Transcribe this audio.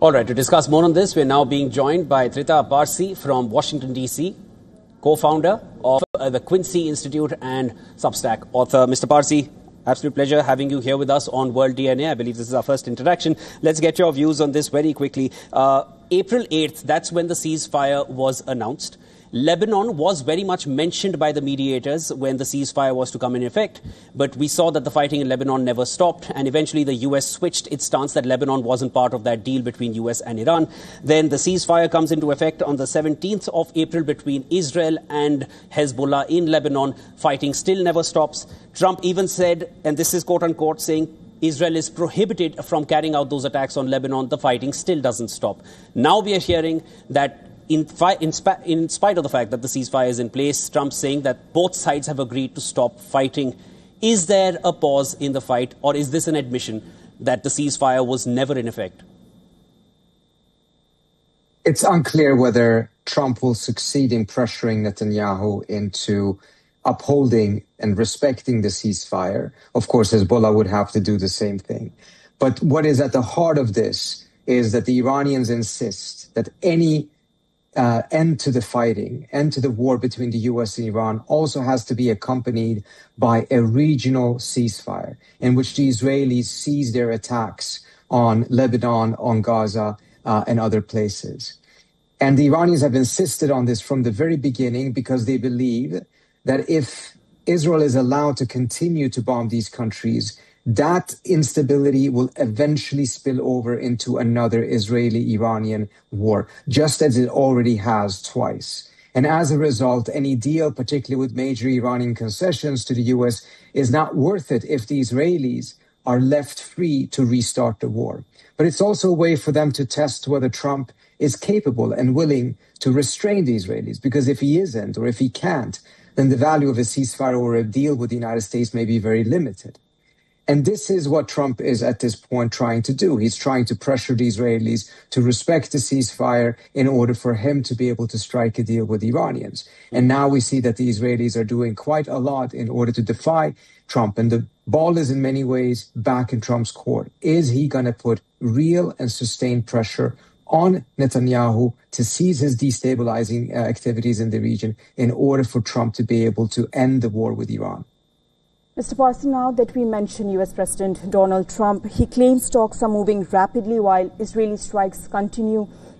All right, to discuss more on this, we're now being joined by Trita Parsi from Washington, D.C., co-founder of the Quincy Institute and Substack author. Mr. Parsi, absolute pleasure having you here with us on World DNA. I believe this is our first interaction. Let's get your views on this very quickly. April 8th, that's when the ceasefire was announced. Lebanon was very much mentioned by the mediators when the ceasefire was to come in effect, but we saw that the fighting in Lebanon never stopped, and eventually the US switched its stance that Lebanon wasn't part of that deal between US and Iran. Then the ceasefire comes into effect on the 17th of April between Israel and Hezbollah in Lebanon. Fighting still never stops. Trump even said, and this is quote-unquote saying, Israel is prohibited from carrying out those attacks on Lebanon. The fighting still doesn't stop. Now we are hearing that in spite of the fact that the ceasefire is in place, Trump saying that both sides have agreed to stop fighting. Is there a pause in the fight, or is this an admission that the ceasefire was never in effect? It's unclear whether Trump will succeed in pressuring Netanyahu into upholding and respecting the ceasefire. Of course, Hezbollah would have to do the same thing. But what is at the heart of this is that the Iranians insist that any end to the fighting, end to the war between the US and Iran also has to be accompanied by a regional ceasefire in which the Israelis cease their attacks on Lebanon, on Gaza, and other places. And the Iranians have insisted on this from the very beginning because they believe that if Israel is allowed to continue to bomb these countries, that instability will eventually spill over into another Israeli-Iranian war, just as it already has twice. And as a result, any deal, particularly with major Iranian concessions to the US, is not worth it if the Israelis are left free to restart the war. But it's also a way for them to test whether Trump is capable and willing to restrain the Israelis, because if he isn't, or if he can't, then the value of a ceasefire or a deal with the United States may be very limited. And this is what Trump is at this point trying to do. He's trying to pressure the Israelis to respect the ceasefire in order for him to be able to strike a deal with the Iranians. And now we see that the Israelis are doing quite a lot in order to defy Trump. And the ball is in many ways back in Trump's court. Is he going to put real and sustained pressure on Netanyahu to cease his destabilizing activities in the region in order for Trump to be able to end the war with Iran? Mr. Parsi, now that we mention US President Donald Trump, he claims talks are moving rapidly while Israeli strikes continue.